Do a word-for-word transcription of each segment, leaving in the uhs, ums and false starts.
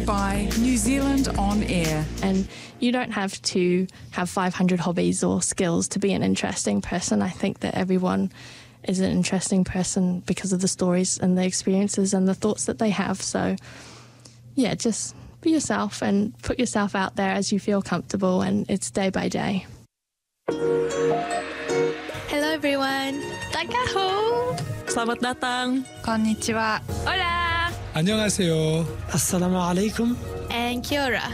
Sponsored by New Zealand On Air. And you don't have to have five hundred hobbies or skills to be an interesting person. I think that everyone is an interesting person because of the stories and the experiences and the thoughts that they have. So, yeah, just be yourself and put yourself out there as you feel comfortable, and it's day by day. Hello everyone. Takaho. Selamat datang. Konnichiwa. Hola. 안녕하세요. Assalamu alaikum. And kia ora.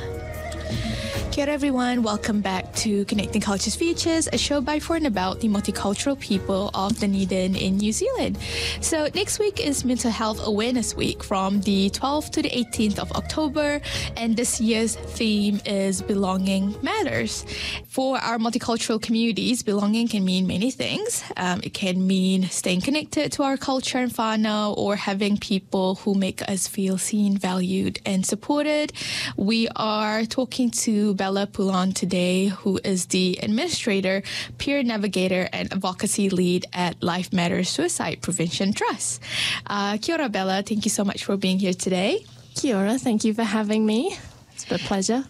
Kia ora everyone, welcome back to Connecting Cultures Features, a show by, for and about the multicultural people of Dunedin in New Zealand. So next week is Mental Health Awareness Week from the twelfth to the eighteenth of October, and this year's theme is Belonging Matters. For our multicultural communities, belonging can mean many things. Um, it can mean staying connected to our culture and whānau, or having people who make us feel seen, valued, and supported. We are talking to Bella Poulan today, who is the administrator, peer navigator, and advocacy lead at Life Matters Suicide Prevention Trust. Uh, kia ora, Bella. Thank you so much for being here today. Kia ora. Thank you for having me. It's a pleasure.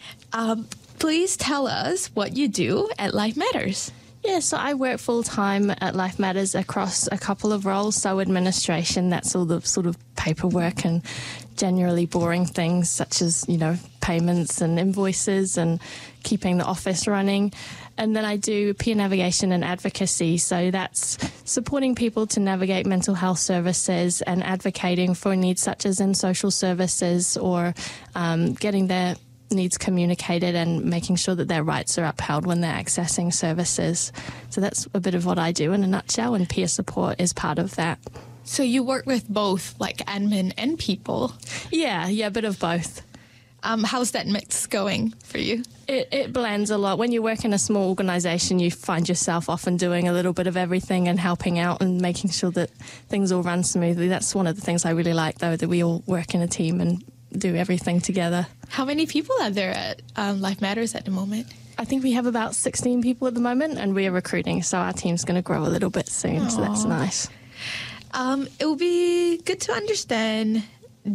Um, please tell us what you do at Life Matters. Yeah, so I work full-time at Life Matters across a couple of roles. So administration, that's all the sort of paperwork and generally boring things such as, you know, payments and invoices and keeping the office running. And then I do peer navigation and advocacy. So that's supporting people to navigate mental health services and advocating for needs such as in social services, or um, getting their needs communicated and making sure that their rights are upheld when they're accessing services. So that's a bit of what I do in a nutshell, and peer support is part of that. So you work with both, like admin and people. Yeah, yeah, a bit of both. Um, how's that mix going for you? It, it blends a lot. When you work in a small organisation, you find yourself often doing a little bit of everything and helping out and making sure that things all run smoothly. That's one of the things I really like, though, that we all work in a team and do everything together. How many people are there at um, Life Matters at the moment? I think we have about sixteen people at the moment, and we are recruiting, so our team's going to grow a little bit soon. Aww. So that's nice. Um, it will be good to understand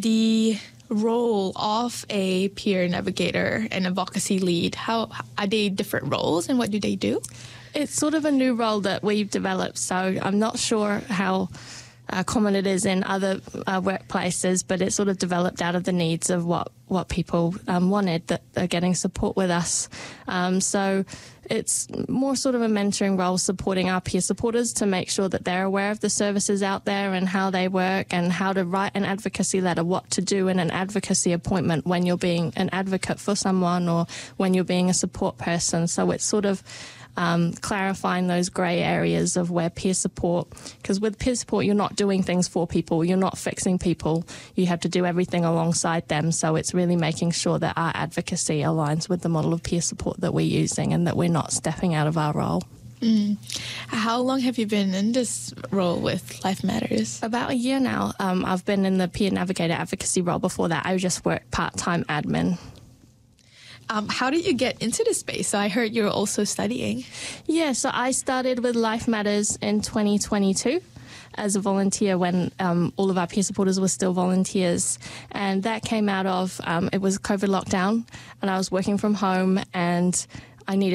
the role of a peer navigator and advocacy lead. How are they different roles, and what do they do? It's sort of a new role that we've developed, so I'm not sure how Uh, common it is in other uh, workplaces, but it's sort of developed out of the needs of what, what people um, wanted, that are getting support with us. Um, so it's more sort of a mentoring role, supporting our peer supporters to make sure that they're aware of the services out there and how they work, and how to write an advocacy letter, what to do in an advocacy appointment when you're being an advocate for someone, or when you're being a support person. So it's sort of Um, clarifying those grey areas of where peer support, because with peer support you're not doing things for people, you're not fixing people, you have to do everything alongside them. So it's really making sure that our advocacy aligns with the model of peer support that we're using, and that we're not stepping out of our role. Mm. How long have you been in this role with Life Matters? About a year now. Um, I've been in the peer navigator advocacy role. Before that, I just worked part-time admin. Um, how did you get into this space? So I heard you're also studying. Yeah, so I started with Life Matters in twenty twenty-two as a volunteer, when um, all of our peer supporters were still volunteers. And that came out of, um, it was COVID lockdown, and I was working from home, and I needed